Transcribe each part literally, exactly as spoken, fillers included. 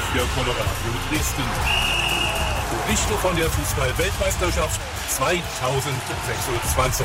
für Colorado Dresden. Berichte von der Fußball-Weltmeisterschaft zweitausendsechsundzwanzig.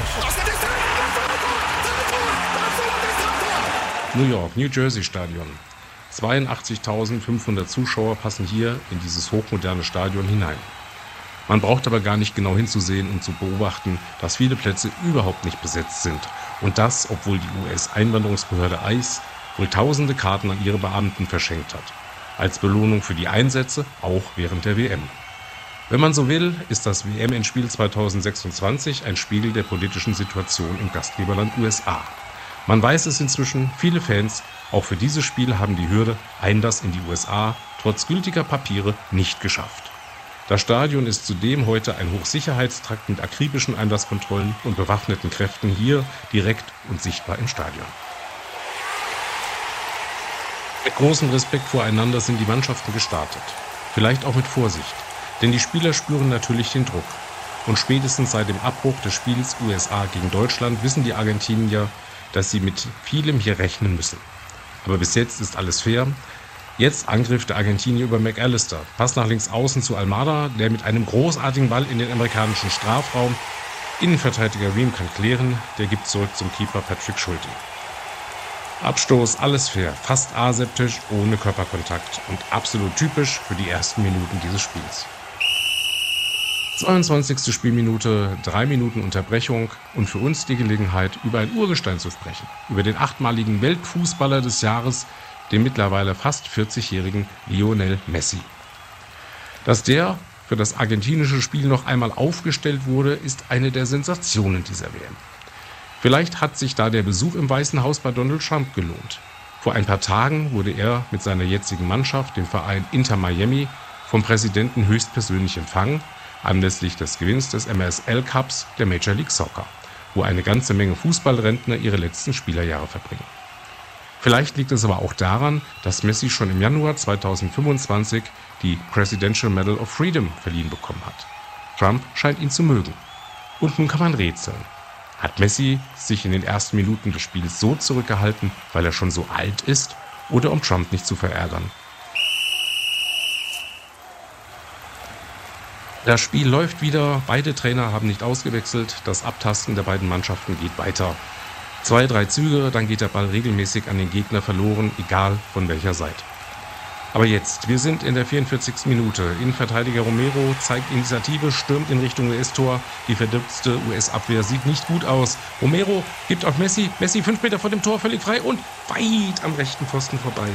New York, New Jersey Stadion. zweiundachtzigtausendfünfhundert Zuschauer passen hier in dieses hochmoderne Stadion hinein. Man braucht aber gar nicht genau hinzusehen, um zu beobachten, dass viele Plätze überhaupt nicht besetzt sind. Und das, obwohl die U S-Einwanderungsbehörde I C E wohl tausende Karten an ihre Beamten verschenkt hat. Als Belohnung für die Einsätze, auch während der W M. Wenn man so will, ist das W M-Endspiel zweitausendsechsundzwanzig ein Spiegel der politischen Situation im Gastgeberland U S A. Man weiß es inzwischen, viele Fans, auch für dieses Spiel, haben die Hürde Einlass in die U S A trotz gültiger Papiere nicht geschafft. Das Stadion ist zudem heute ein Hochsicherheitstrakt mit akribischen Einlasskontrollen und bewaffneten Kräften hier direkt und sichtbar im Stadion. Mit großem Respekt voreinander sind die Mannschaften gestartet. Vielleicht auch mit Vorsicht, denn die Spieler spüren natürlich den Druck. Und spätestens seit dem Abbruch des Spiels U S A gegen Deutschland wissen die Argentinier, dass sie mit vielem hier rechnen müssen. Aber bis jetzt ist alles fair. Jetzt Angriff der Argentinier über McAllister. Pass nach links außen zu Almada, der mit einem großartigen Ball in den amerikanischen Strafraum. Innenverteidiger Ream kann klären, der gibt zurück zum Keeper Patrick Schulte. Abstoß, alles fair, fast aseptisch, ohne Körperkontakt und absolut typisch für die ersten Minuten dieses Spiels. zweiundzwanzigste Spielminute, drei Minuten Unterbrechung und für uns die Gelegenheit, über ein Urgestein zu sprechen. Über den achtmaligen Weltfußballer des Jahres, den mittlerweile fast vierzigjährigen Lionel Messi. Dass der für das argentinische Spiel noch einmal aufgestellt wurde, ist eine der Sensationen dieser W M. Vielleicht hat sich da der Besuch im Weißen Haus bei Donald Trump gelohnt. Vor ein paar Tagen wurde er mit seiner jetzigen Mannschaft, dem Verein Inter Miami, vom Präsidenten höchstpersönlich empfangen, anlässlich des Gewinns des M S L Cups der Major League Soccer, wo eine ganze Menge Fußballrentner ihre letzten Spielerjahre verbringen. Vielleicht liegt es aber auch daran, dass Messi schon im Januar zweitausendfünfundzwanzig die Presidential Medal of Freedom verliehen bekommen hat. Trump scheint ihn zu mögen. Und nun kann man rätseln. Hat Messi sich in den ersten Minuten des Spiels so zurückgehalten, weil er schon so alt ist, oder um Trump nicht zu verärgern? Das Spiel läuft wieder, beide Trainer haben nicht ausgewechselt, das Abtasten der beiden Mannschaften geht weiter. Zwei, drei Züge, dann geht der Ball regelmäßig an den Gegner verloren, egal von welcher Seite. Aber jetzt, wir sind in der vierundvierzigsten Minute. Innenverteidiger Romero zeigt Initiative, stürmt in Richtung U S-Tor. Die verdirbtste U S-Abwehr sieht nicht gut aus. Romero gibt auf Messi. Messi fünf Meter vor dem Tor, völlig frei und weit am rechten Pfosten vorbei.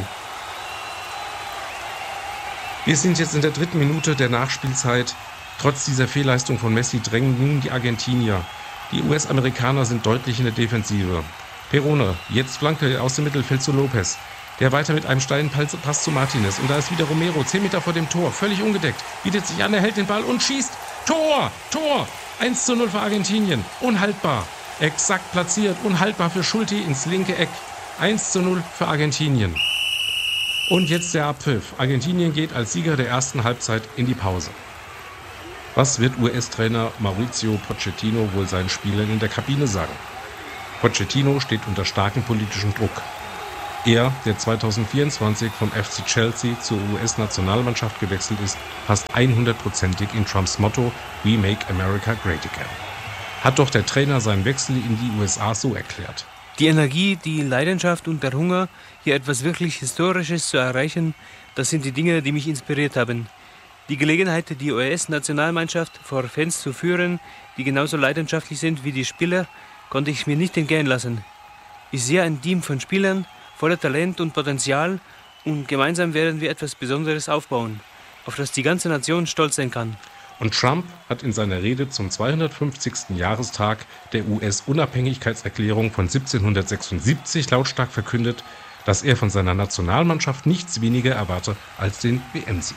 Wir sind jetzt in der dritten Minute der Nachspielzeit. Trotz dieser Fehlleistung von Messi drängen nun die Argentinier. Die U S-Amerikaner sind deutlich in der Defensive. Perone, jetzt Flanke aus dem Mittelfeld zu Lopez. Der weiter mit einem steilen Pass zu Martinez. Und da ist wieder Romero, zehn Meter vor dem Tor, völlig ungedeckt. Bietet sich an, er hält den Ball und schießt. Tor! Tor! eins zu null für Argentinien. Unhaltbar. Exakt platziert. Unhaltbar für Schulte ins linke Eck. eins zu null für Argentinien. Und jetzt der Abpfiff. Argentinien geht als Sieger der ersten Halbzeit in die Pause. Was wird U S-Trainer Mauricio Pochettino wohl seinen Spielern in der Kabine sagen? Pochettino steht unter starkem politischen Druck. Er, der zweitausendvierundzwanzig vom F C Chelsea zur U S-Nationalmannschaft gewechselt ist, passt hundertprozentig in Trumps Motto We Make America Great Again. Hat doch der Trainer seinen Wechsel in die U S A so erklärt. Die Energie, die Leidenschaft und der Hunger, hier etwas wirklich Historisches zu erreichen, das sind die Dinge, die mich inspiriert haben. Die Gelegenheit, die U S-Nationalmannschaft vor Fans zu führen, die genauso leidenschaftlich sind wie die Spieler, konnte ich mir nicht entgehen lassen. Ich sehe ein Team von Spielern voller Talent und Potenzial und gemeinsam werden wir etwas Besonderes aufbauen, auf das die ganze Nation stolz sein kann. Und Trump hat in seiner Rede zum zweihundertfünfzigsten Jahrestag der U S-Unabhängigkeitserklärung von siebzehnhundertsechsundsiebzig lautstark verkündet, dass er von seiner Nationalmannschaft nichts weniger erwarte als den W M-Sieg.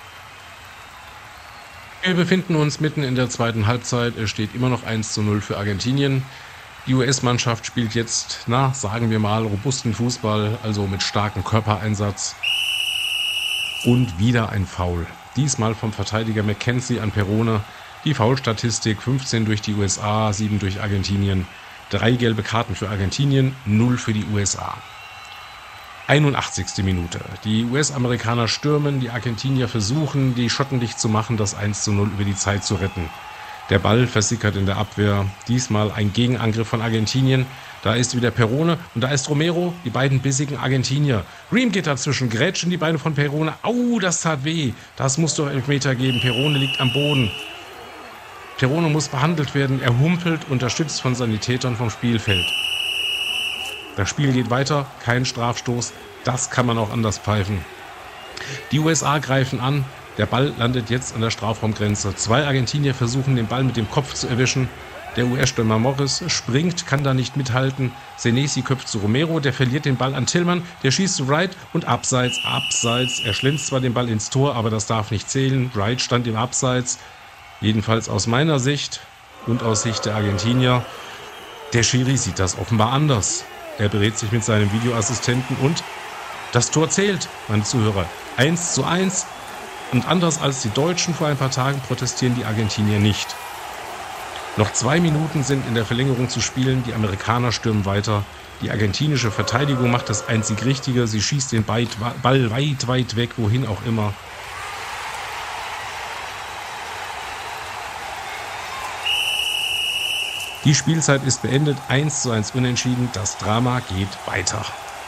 Wir befinden uns mitten in der zweiten Halbzeit. Es steht immer noch eins zu null für Argentinien. Die U S-Mannschaft spielt jetzt, na, sagen wir mal, robusten Fußball, also mit starkem Körpereinsatz. Und wieder ein Foul. Diesmal vom Verteidiger McKenzie an Perone. Die Foulstatistik fünfzehn durch die U S A, sieben durch Argentinien. Drei gelbe Karten für Argentinien, null für die U S A. einundachtzigste Minute. Die U S-Amerikaner stürmen, die Argentinier versuchen, die Schotten dicht zu machen, das eins zu null über die Zeit zu retten. Der Ball versickert in der Abwehr. Diesmal ein Gegenangriff von Argentinien. Da ist wieder Perrone und da ist Romero, die beiden bissigen Argentinier. Ream geht dazwischen, grätschen die Beine von Perrone. Au, das tat weh. Das muss doch Elfmeter geben. Perrone liegt am Boden. Perrone muss behandelt werden. Er humpelt, unterstützt von Sanitätern vom Spielfeld. Das Spiel geht weiter, kein Strafstoß. Das kann man auch anders pfeifen. Die U S A greifen an. Der Ball landet jetzt an der Strafraumgrenze. Zwei Argentinier versuchen, den Ball mit dem Kopf zu erwischen. Der U S-Stürmer Morris springt, kann da nicht mithalten. Senesi köpft zu Romero, der verliert den Ball an Tillman. Der schießt zu Wright und abseits, abseits. Er schlänzt zwar den Ball ins Tor, aber das darf nicht zählen. Wright stand im Abseits. Jedenfalls aus meiner Sicht und aus Sicht der Argentinier. Der Schiri sieht das offenbar anders. Er berät sich mit seinem Videoassistenten und das Tor zählt, meine Zuhörer. eins zu eins. Und anders als die Deutschen vor ein paar Tagen protestieren die Argentinier nicht. Noch zwei Minuten sind in der Verlängerung zu spielen. Die Amerikaner stürmen weiter. Die argentinische Verteidigung macht das einzig Richtige. Sie schießt den Ball weit, weit weg, wohin auch immer. Die Spielzeit ist beendet. eins zu eins unentschieden. Das Drama geht weiter.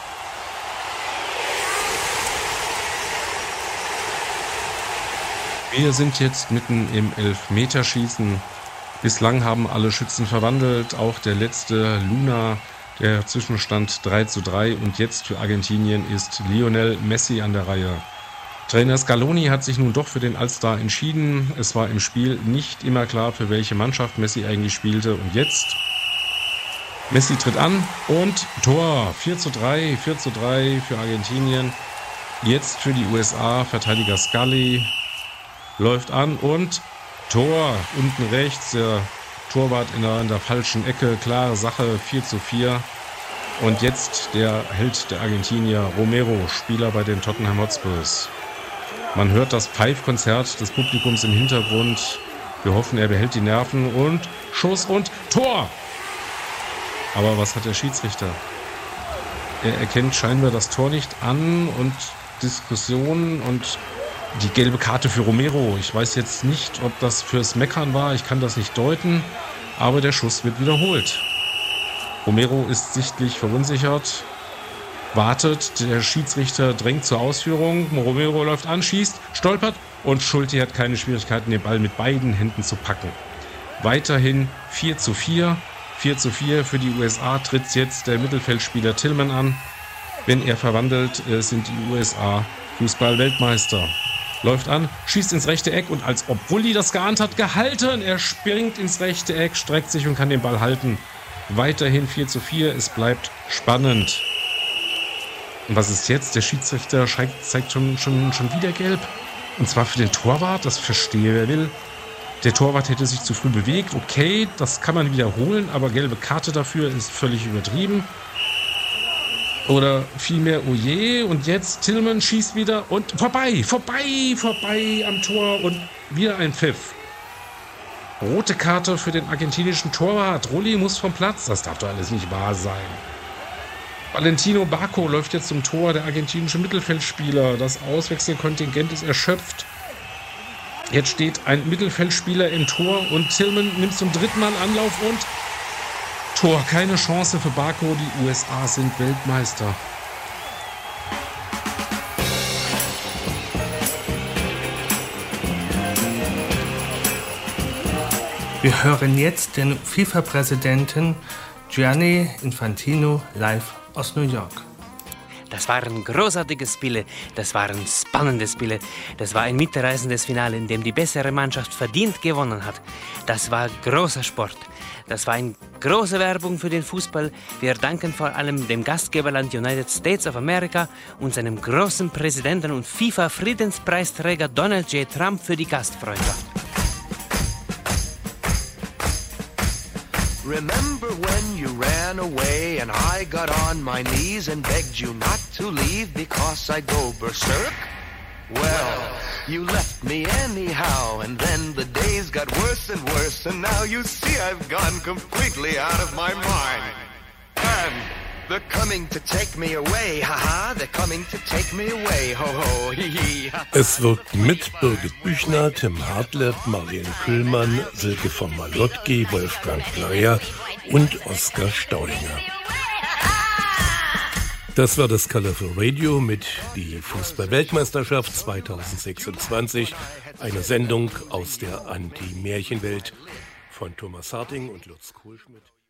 Wir sind jetzt mitten im Elfmeterschießen. Bislang haben alle Schützen verwandelt, auch der letzte Luna, der Zwischenstand drei zu drei. Und jetzt für Argentinien ist Lionel Messi an der Reihe. Trainer Scaloni hat sich nun doch für den Allstar entschieden. Es war im Spiel nicht immer klar, für welche Mannschaft Messi eigentlich spielte. Und jetzt, Messi tritt an und Tor. vier zu drei, vier zu drei für Argentinien. Jetzt für die U S A, Verteidiger Scully läuft an und Tor. Unten rechts, der Torwart in der, in der falschen Ecke. Klare Sache, vier zu vier. Und jetzt der Held der Argentinier, Romero, Spieler bei den Tottenham Hotspurs. Man hört das Pfeifkonzert des Publikums im Hintergrund. Wir hoffen, er behält die Nerven und Schuss und Tor. Aber was hat der Schiedsrichter? Er erkennt scheinbar das Tor nicht an und Diskussionen und die gelbe Karte für Romero. Ich weiß jetzt nicht, ob das fürs Meckern war. Ich kann das nicht deuten. Aber der Schuss wird wiederholt. Romero ist sichtlich verunsichert. Wartet. Der Schiedsrichter drängt zur Ausführung. Romero läuft an, schießt, stolpert. Und Schulte hat keine Schwierigkeiten, den Ball mit beiden Händen zu packen. Weiterhin vier zu vier. vier zu vier für die U S A tritt jetzt der Mittelfeldspieler Tillman an. Wenn er verwandelt, sind die U S A Fußball-Weltmeister. Läuft an, schießt ins rechte Eck und als ob Bulli das geahnt hat, gehalten. Er springt ins rechte Eck, streckt sich und kann den Ball halten. Weiterhin vier zu vier, es bleibt spannend. Und was ist jetzt? Der Schiedsrichter zeigt schon, schon, schon wieder gelb. Und zwar für den Torwart, das verstehe wer will. Der Torwart hätte sich zu früh bewegt. Okay, das kann man wiederholen, aber gelbe Karte dafür ist völlig übertrieben. Oder vielmehr, oh je, und jetzt Tillman schießt wieder und vorbei, vorbei, vorbei am Tor und wieder ein Pfiff. Rote Karte für den argentinischen Torwart. Rulli muss vom Platz, das darf doch alles nicht wahr sein. Valentino Barco läuft jetzt zum Tor, der argentinische Mittelfeldspieler. Das Auswechselkontingent ist erschöpft. Jetzt steht ein Mittelfeldspieler im Tor und Tillman nimmt zum dritten Mal Anlauf und Tor. Keine Chance für Barco. Die U S A sind Weltmeister. Wir hören jetzt den FIFA-Präsidenten Gianni Infantino live aus New York. Das waren großartige Spiele, das waren spannende Spiele. Das war ein mitreißendes Finale, in dem die bessere Mannschaft verdient gewonnen hat. Das war großer Sport. Das war eine große Werbung für den Fußball. Wir danken vor allem dem Gastgeberland United States of America und seinem großen Präsidenten und FIFA-Friedenspreisträger Donald J. Trump für die Gastfreundschaft. Remember when you ran away and I got on my knees and begged you not to leave because I'd go berserk? Well, you left me anyhow, and then the days got worse and worse, and now you see I've gone completely out of my mind. And They're coming to take me away, haha, they're coming to take me away, ho ho, hihi. Es wirkten mit Birgit Büchner, Tim Hartlepp, Marion Kühlmann, Silke von Malotki, Wolfgang Pleuer und Oskar Staudinger. Das war das Colorful Radio mit die Fußball-Weltmeisterschaft zweitausendsechsundzwanzig, eine Sendung aus der Anti-Märchenwelt von Thomas Harting und Lutz Kohlschmidt.